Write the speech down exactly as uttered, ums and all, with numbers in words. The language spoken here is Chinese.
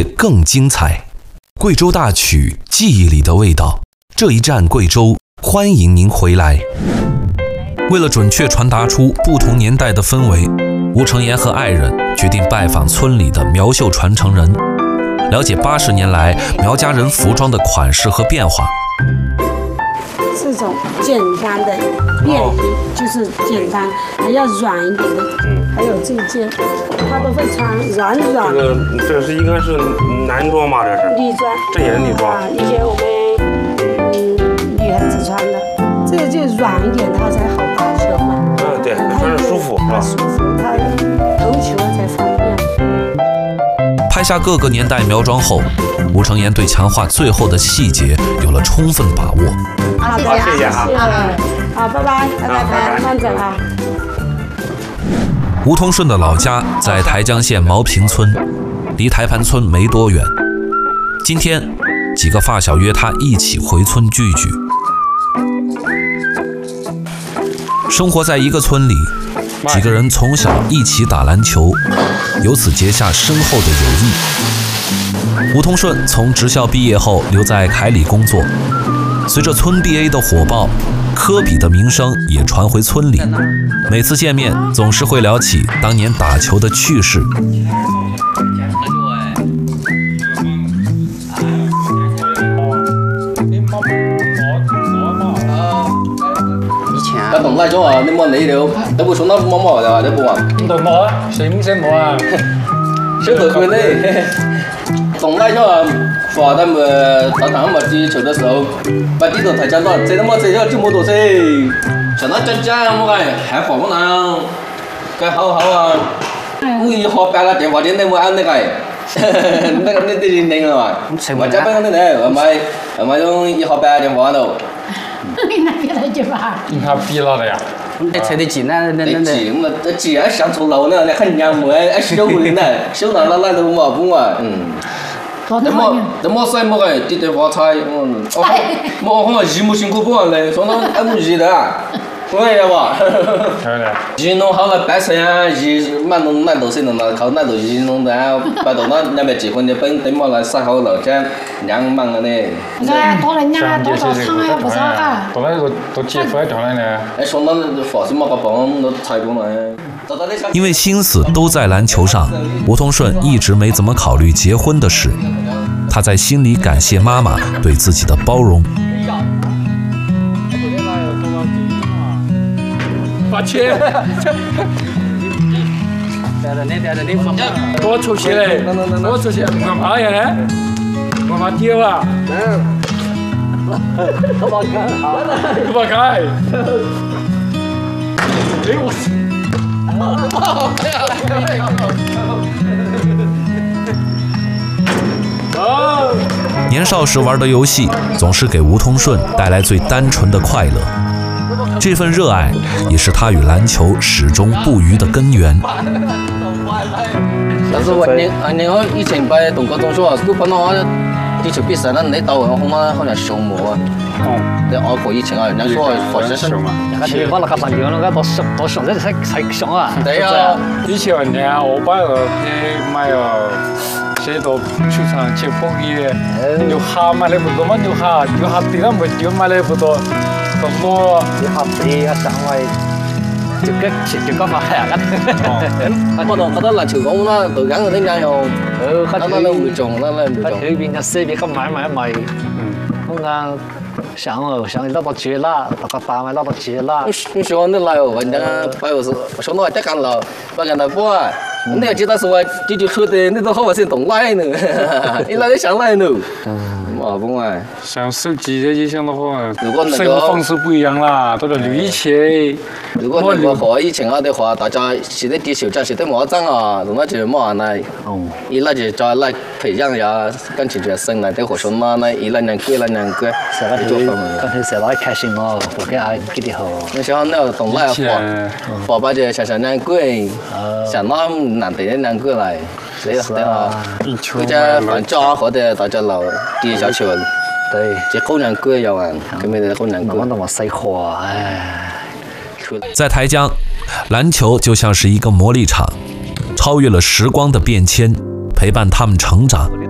切更精彩。贵州大曲，记忆里的味道。这一站贵州，欢迎您回来。为了准确传达出不同年代的氛围，吴承言和爱人决定拜访村里的苗绣传承人，了解八十年来苗家人服装的款式和变化。 这种简单的便衣就是简单，还要软一点的。嗯，还有这件，他都会穿软软。 这个这是应该是男装吧？这是女装， 这也是女装。 啊，以前我们嗯女孩子穿的，这个就软一点，它才好打球嘛。 嗯，对，穿着舒服，是吧？ 舒服，它投球才方便。 拍下各个年代苗装后，吴承言对强化最后的细节有了充分把握。 好的， 谢谢啊， 好，拜拜，拜拜，拜拜，慢走啊。 吴通顺的老家在台江县毛坪村，离台盘村没多远。今天，几个发小约他一起回村聚聚。生活在一个村里，几个人从小一起打篮球，由此结下深厚的友谊。吴通顺从职校毕业后留在凯里工作，随着村 B A 的火爆，科比的名声也传回村里。每次见面，总是会聊起当年打球的趣事。 cái tổng lại cho à nên món này đều tôi bù xuống nó mò mò rồi đấy bù à tôi mò á xem xem mò à sẽ tự quên đấy tổng lại cho à phò ta mà tao thằng mà đi chơi đó sao bà đi được thời gian đó chơi nó mò chơi chứ mua đồ chơi cho nó chân chân mua cái hải phò món nào cái hậu hậu à ui họ bé là tiền vào đến đây mua ăn đây cái那个那这里那个嘛，我这边那那我买我买种一号半点花头。 你那边来就吧。 你看逼了的呀。 那才得挤那那那那挤嘛，这挤还上错楼呢，那很娘么？还修的呢，修那那那都冇不嘛，嗯。那么那么晒么个，地头发菜，嗯，哦，么好像一木辛苦不完嘞，说那还不热的啊。对呀吧，一弄好了，白菜呀，一满弄烂豆水弄了，靠烂豆一弄的，把豆那那边结婚的本等么来晒好了，这娘忙了呢。 那多人家多少汤还不少啊？ 多那个都结婚掉了呢。 哎，说那发什么个帮都采购了。 因为心思都在篮球上，吴通顺一直没怎么考虑结婚的事。他在心里感谢妈妈对自己的包容。 把钱，多出去嘞，多出去，干嘛呀嘞？干嘛丢啊？干嘛干？干嘛干？哎我操！ 年少时玩的游戏，总是给吴通顺带来最单纯的快乐。这份热爱也是他与篮球始终不渝的根源。 但是我你你好以前bij同高中说，都碰到踢球比赛那你到我们好像上模啊。哦。你我過以前啊，人家說學生上嘛。 你把那個籃球那個到上到上這才才上啊。 對啊。 以前呢，我把個你買了。些到球場接風衣，有下買來不多嘛，有下有下地那沒有買來不多，咁多。 有下地啊，上位就個就個發係啊。 我當覺得籃球講啦，隊緊嗰啲人又， 呃， 那那都唔中，那那唔中。 佢邊個四邊個買買買，咁啊，上哦上攞到錢啦，那個大買攞到錢啦。 你說那來哦，人家擺我是，說那得幹了，不幹了不啊。你要知道說這就說的，你都好像懂來呢，你來就想來呢，嘛不嘛。 像手機這些像的話， 如果那個方式不一樣啦，都係以前。 如果那個和以前啊的話，大家現在踢球真係都冇爭啊，那就冇那，伊那就再來培養呀，感情就深了，對學生嘛，那伊那年過那年過， 成日就跟佢成日來開心咯，我嘅愛幾啲好。 你想那個懂來話，爸爸就想想年過，想那難得的年過來，所以對啊，佢就反正或者大家老踢小球， 對， 這好年過有啊，咁咪好年過。 慢慢都往細化，唉。 在台江，篮球就像是一个魔力场，超越了时光的变迁，陪伴他们成长，